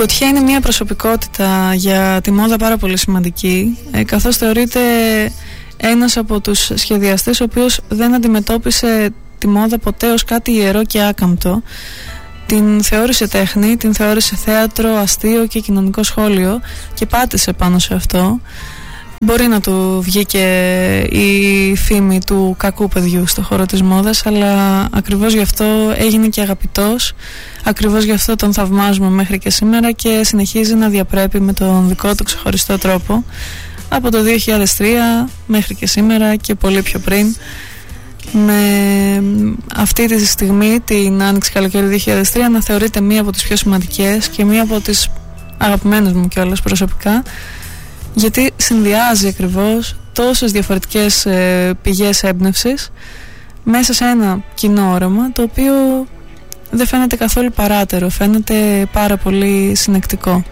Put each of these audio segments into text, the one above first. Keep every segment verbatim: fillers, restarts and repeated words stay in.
Γκοτιέ είναι μια προσωπικότητα για τη μόδα πάρα πολύ σημαντική, ε, καθώς θεωρείται ένας από τους σχεδιαστές ο οποίος δεν αντιμετώπισε τη μόδα ποτέ ως κάτι ιερό και άκαμπτο. Την θεώρησε τέχνη, την θεώρησε θέατρο, αστείο και κοινωνικό σχόλιο και πάτησε πάνω σε αυτό. Μπορεί να του βγήκε η φήμη του κακού παιδιού στο χώρο της μόδας, αλλά ακριβώς γι' αυτό έγινε και αγαπητός, ακριβώς γι' αυτό τον θαυμάζουμε μέχρι και σήμερα και συνεχίζει να διαπρέπει με τον δικό του ξεχωριστό τρόπο από το δύο χιλιάδες τρία μέχρι και σήμερα και πολύ πιο πριν. Με αυτή τη στιγμή, την άνοιξη καλοκαίρι δύο χιλιάδες τρία, να θεωρείται μία από τις πιο σημαντικές και μία από τις αγαπημένες μου κιόλας προσωπικά, γιατί συνδυάζει ακριβώς τόσες διαφορετικές ε, πηγές έμπνευσης μέσα σε ένα κοινό όραμα, το οποίο δεν φαίνεται καθόλου παράτερο, φαίνεται πάρα πολύ συνεκτικό.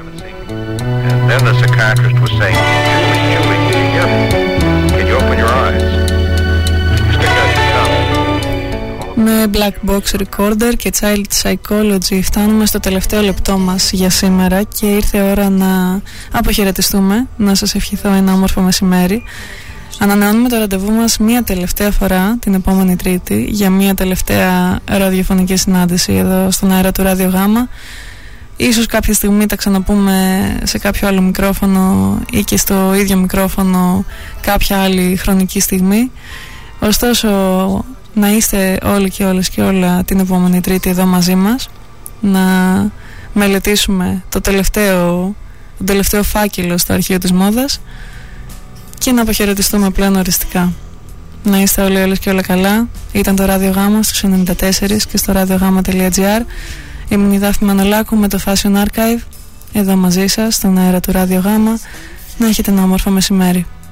Με Black Box Recorder και Child Psychology φτάνουμε στο τελευταίο λεπτό μας για σήμερα και ήρθε η ώρα να αποχαιρετιστούμε, να σας ευχηθώ ένα όμορφο μεσημέρι. Ανανεώνουμε το ραντεβού μας μία τελευταία φορά την επόμενη Τρίτη για μία τελευταία ραδιοφωνική συνάντηση εδώ στον αέρα του Ράδιο Γάμα. Ίσως κάποια στιγμή τα ξαναπούμε σε κάποιο άλλο μικρόφωνο ή και στο ίδιο μικρόφωνο κάποια άλλη χρονική στιγμή. Ωστόσο, να είστε όλοι και όλες και όλα την επόμενη Τρίτη εδώ μαζί μας, να μελετήσουμε το τελευταίο, το τελευταίο φάκελο στο αρχείο της μόδας και να αποχαιρετιστούμε πλέον οριστικά. Να είστε όλοι όλες και όλα καλά. Ήταν το Ράδιο Γάμα στους ενενήντα τέσσερα και στο ραδιογάμα τελεία τζι άρ. Ήμουν η Δάφνη Μανολάκου με το Fashion Archive εδώ μαζί σας στον αέρα του Ράδιο Γάμα. Να έχετε ένα όμορφο μεσημέρι.